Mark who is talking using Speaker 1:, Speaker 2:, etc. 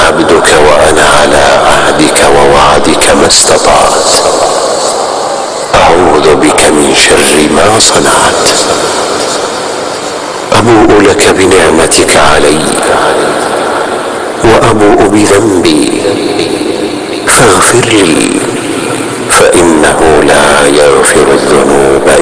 Speaker 1: عبدك وأنا على عهدك ووعدك ما استطعت. أعوذ بك من شر ما صنعت. أبوء لك بنعمتك علي وأبوء بذنبي فاغفر لي